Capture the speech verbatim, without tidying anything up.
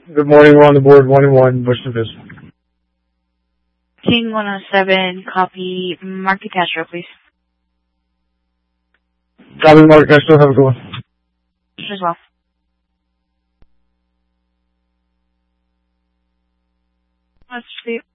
Good morning, we're on the board, one and one, Bush to Bismarck. King one oh seven, copy. Mark Castro, please. Copy, Mark Castro, have a good one. As well. Let's see.